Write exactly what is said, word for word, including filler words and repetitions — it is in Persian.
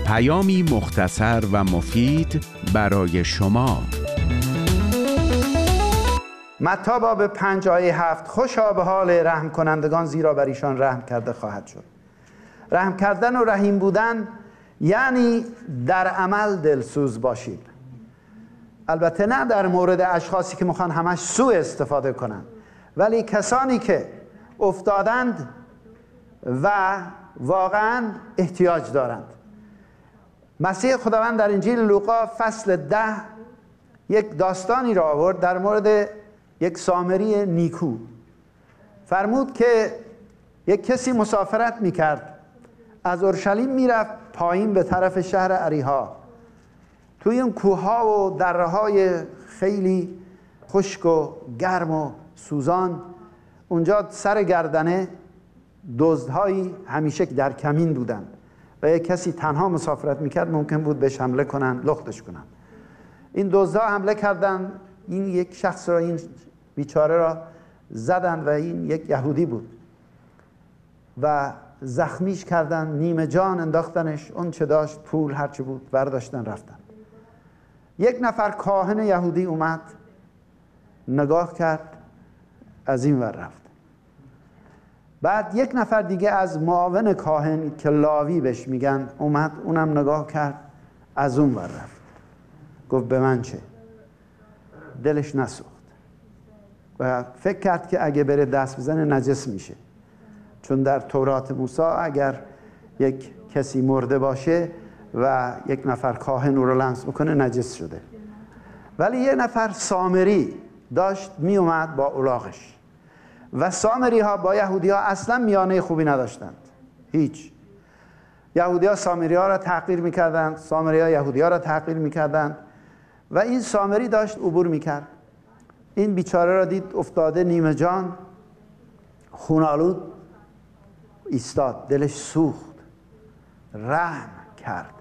پیامی مختصر و مفید برای شما. متی باب پنج آیه هفت: خوشا به حال رحم کنندگان زیرا بر ایشان رحم کرده خواهد شد. رحم کردن و رحیم بودن یعنی در عمل دلسوز باشید. البته نه در مورد اشخاصی که میخوان همش سوء استفاده کنند، ولی کسانی که افتادند و واقعا احتیاج دارند. مسیح خداوند در انجیل لوقا فصل ده یک داستانی را آورد در مورد یک سامری نیکو. فرمود که یک کسی مسافرت میکرد، از اورشلیم میرفت پایین به طرف شهر اریحا. توی اون کوهها و دره‌های خیلی خشک و گرم و سوزان، اونجا سر گردنه دزدهایی همیشه در کمین بودند و یک کسی تنها مسافرت میکرد ممکن بود بهش حمله کنن، لختش کنن. این دزدها حمله کردن، این یک شخص را، این بیچاره را زدن و این یک یهودی بود و زخمیش کردن، نیمه جان انداختنش، اون چه داشت پول هرچه بود برداشتن رفتن. یک نفر کاهن یهودی اومد، نگاه کرد، از این ور رفت. بعد یک نفر دیگه از معاون کاهن که لاوی بهش میگن اومد، اونم نگاه کرد، از اون ور رفت. گفت به من چه؟ دلش نسوخت و فکر کرد که اگه بره دست بزنه نجس میشه، چون در تورات موسی اگر یک کسی مرده باشه و یک نفر کاهن او رو لمس بکنه نجس شده. ولی یه نفر سامری داشت می اومد با الاغش، و سامری ها با یهودی ها اصلا میانه خوبی نداشتند، هیچ. یهودی ها سامری ها را تحقیر میکردند، سامری ها یهودی ها را تحقیر میکردند و این سامری داشت عبور میکرد. این بیچاره را دید افتاده نیمه جان، خونالود ایستاد، دلش سوخت، رحم کرد